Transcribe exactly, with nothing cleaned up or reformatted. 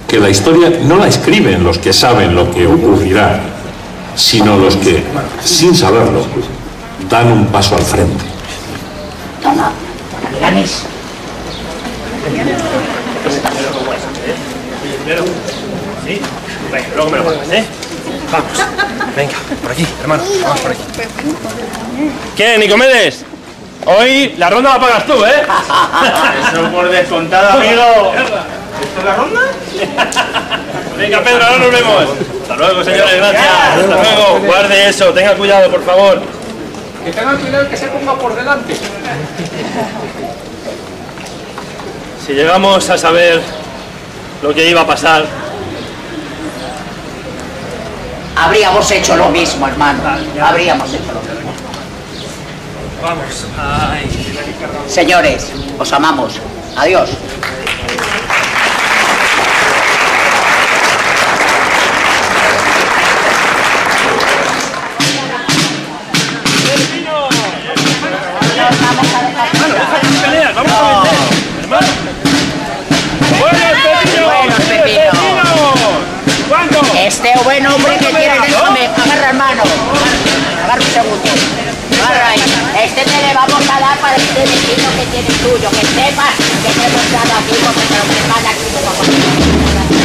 que la historia no la escriben los que saben lo que ocurrirá, sino los que, sin saberlo, dan un paso al frente. Toma, ganes. ¿Sí? Venga, luego me lo pagas, ¿eh? Vamos. Venga, por aquí, hermano. Vamos por aquí. ¿Qué, Nicomedes? Hoy la ronda la pagas tú, ¿eh? Eso por descontado, amigo. ¿Esto es la ronda? Venga, Pedro, ahora nos vemos. Hasta luego, señores, gracias. Hasta luego. Guarde eso, tenga cuidado, por favor. Que tengan cuidado que se ponga por delante. Si llegamos a saber lo que iba a pasar, Habríamos hecho lo mismo, hermano. Habríamos hecho lo mismo. vamos. Ay. Señores, os amamos. Adiós. Peleas, vamos a vender, hermano. ¡Buenos pepinos! Buenos pepinos. ¿Cuánto? Este buen hombre que tiene, déjame, agarra hermano. Agarra un segundo. Agarra ahí. Este te le vamos a dar para este vecino que tiene tuyo. Que sepas que te hemos dado aquí porque te lo preparan aquí como